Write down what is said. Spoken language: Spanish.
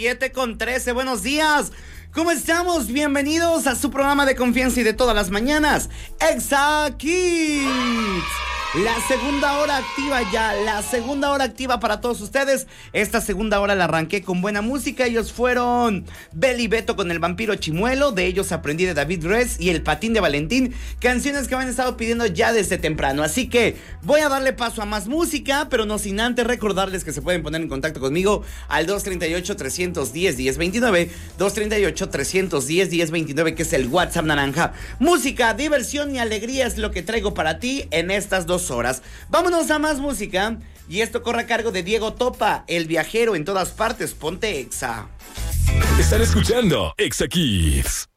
7:13. Buenos días. ¿Cómo estamos? Bienvenidos a su programa de confianza y de todas las mañanas, Exa Kids. La segunda hora activa para todos ustedes. Esta segunda hora la arranqué con buena música. Ellos fueron Beli Beto con El Vampiro Chimuelo. De ellos aprendí de David Res y El Patín de Valentín. Canciones que me han estado pidiendo ya desde temprano. Así que voy a darle paso a más música, pero no sin antes recordarles que se pueden poner en contacto conmigo al 238-310-1029. 238-310-1029, que es el WhatsApp naranja. Música, diversión y alegría es lo que traigo para ti en estas 2 horas. Vámonos a más música. Y esto corre a cargo de Diego Topa, el viajero en todas partes. Ponte Exa. Están escuchando Exa Kids.